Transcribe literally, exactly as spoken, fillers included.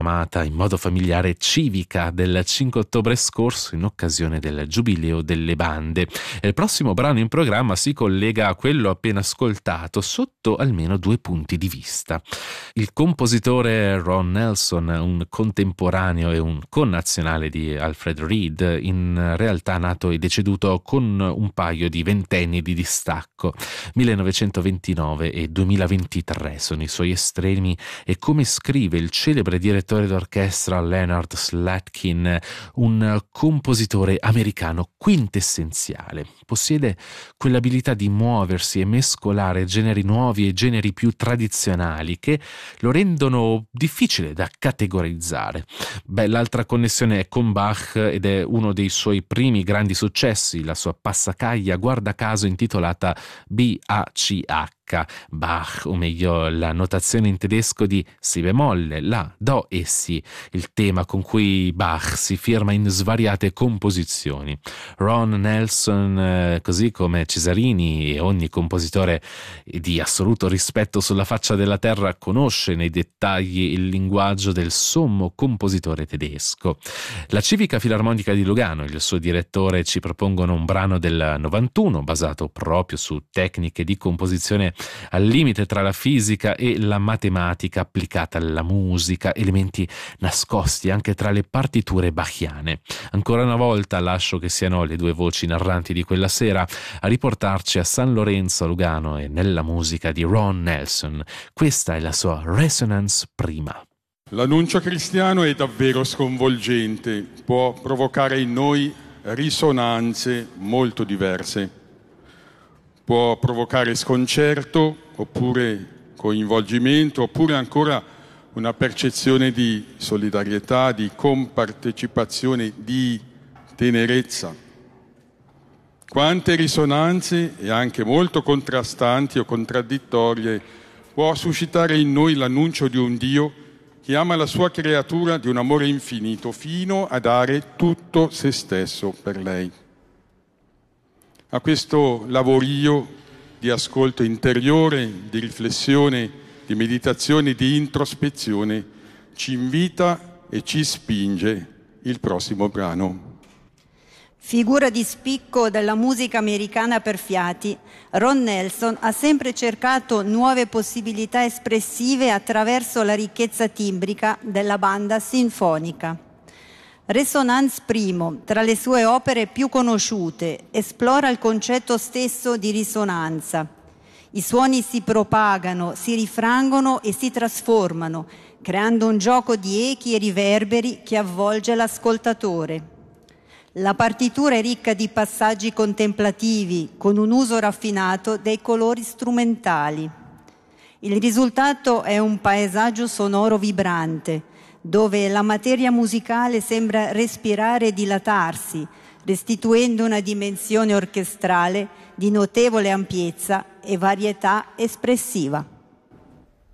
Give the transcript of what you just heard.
chiamata in modo familiare Civica del cinque ottobre scorso in occasione del Giubileo delle bande. Il prossimo brano in programma si collega a quello appena ascoltato sotto almeno due punti di vista. Il compositore Ron Nelson, un contemporaneo e un connazionale di Alfred Reed, in realtà nato e deceduto con un paio di ventenni di distacco. millenovecentoventinove e duemilaventitré sono i suoi estremi e, come scrive il celebre direttore d'orchestra Leonard Slatkin, un compositore americano quintessenziale. Possiede quell'abilità di muoversi e mescolare generi nuovi e generi più tradizionali che lo rendono difficile da categorizzare. Beh, l'altra connessione è con Bach ed è uno dei suoi primi grandi successi, la sua passacaglia guarda caso intitolata B A C H. Bach, o meglio la notazione in tedesco di Si bemolle, La, Do e Si, il tema con cui Bach si firma in svariate composizioni. Ron Nelson, eh, così come Cesarini e ogni compositore di assoluto rispetto sulla faccia della terra, conosce nei dettagli il linguaggio del sommo compositore tedesco. La Civica Filarmonica di Lugano e il suo direttore ci propongono un brano del novantuno basato proprio su tecniche di composizione al limite tra la fisica e la matematica applicata alla musica, elementi nascosti anche tra le partiture bachiane. Ancora una volta lascio che siano le due voci narranti di quella sera a riportarci a San Lorenzo a Lugano e nella musica di Ron Nelson. Questa è la sua Resonance prima. L'annuncio cristiano è davvero sconvolgente, può provocare in noi risonanze molto diverse. Può provocare sconcerto, oppure coinvolgimento, oppure ancora una percezione di solidarietà, di compartecipazione, di tenerezza. Quante risonanze, e anche molto contrastanti o contraddittorie, può suscitare in noi l'annuncio di un Dio che ama la sua creatura di un amore infinito, fino a dare tutto se stesso per lei. A questo lavorio di ascolto interiore, di riflessione, di meditazione, di introspezione ci invita e ci spinge il prossimo brano. Figura di spicco della musica americana per fiati, Ron Nelson ha sempre cercato nuove possibilità espressive attraverso la ricchezza timbrica della banda sinfonica. Resonance primo, tra le sue opere più conosciute, esplora il concetto stesso di risonanza. I suoni si propagano, si rifrangono e si trasformano, creando un gioco di echi e riverberi che avvolge l'ascoltatore. La partitura è ricca di passaggi contemplativi, con un uso raffinato dei colori strumentali. Il risultato è un paesaggio sonoro vibrante, dove la materia musicale sembra respirare e dilatarsi, restituendo una dimensione orchestrale di notevole ampiezza e varietà espressiva.